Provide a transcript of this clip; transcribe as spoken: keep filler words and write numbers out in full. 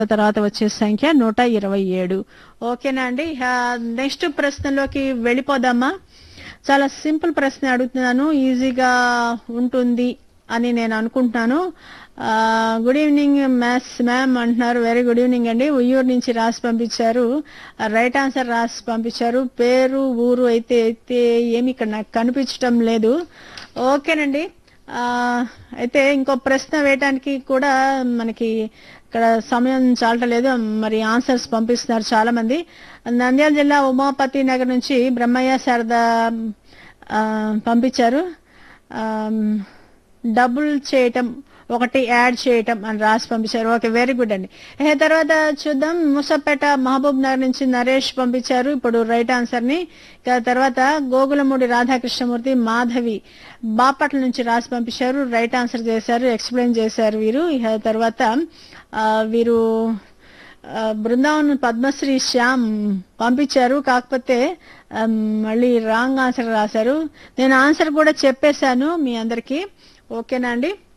తర్వాత వచ్చే సంఖ్య నూట ఇరవై ఏడు. ఓకేనా అండి? నెక్స్ట్ ప్రశ్నలోకి వెళ్ళిపోదామా? చాలా సింపుల్ ప్రశ్న అడుగుతున్నాను, ఈజీగా ఉంటుంది అని నేను అనుకుంటున్నాను. గుడ్ ఈవినింగ్ మ్యాథ్స్ మ్యామ్ అంటున్నారు. వెరీ గుడ్ ఈవినింగ్ అండి. ఉయ్యూరు నుంచి రాసి పంపించారు. రైట్ ఆన్సర్ రాసి పంపించారు. పేరు ఊరు అయితే అయితే ఏమి ఇక్కడ నాకు కనిపించడం లేదు. ఓకేనండి. అయితే ఇంకో ప్రశ్న వేయడానికి కూడా మనకి ఇక్కడ సమయం చాలటలేదు. మరి ఆన్సర్స్ పంపిస్తున్నారు చాలా మంది. నంద్యాల జిల్లా ఉమాపతి నగర్ నుంచి బ్రహ్మయ్య శారద పంపించారు. డబుల్ చేయటం ఒకటి యాడ్ చేయటం అని రాసి పంపించారు. ఓకే, వెరీ గుడ్ అండి. తర్వాత చూద్దాం. ముసపేట మహబూబ్ నగర్ నుంచి నరేష్ పంపించారు ఇప్పుడు రైట్ ఆన్సర్ ని. తర్వాత గోగులమూడి రాధాకృష్ణమూర్తి మాధవి బాపట్ల నుంచి రాసి పంపించారు. రైట్ ఆన్సర్ చేశారు, ఎక్స్ప్లెయిన్ చేశారు వీరు. తర్వాత వీరు బృందావన్ పద్మశ్రీ శ్యామ్ పంపించారు, కాకపోతే మళ్ళీ రాంగ్ ఆన్సర్ రాశారు. నేను ఆన్సర్ కూడా చెప్పేశాను మీ అందరికి. ఓకేనా అండి?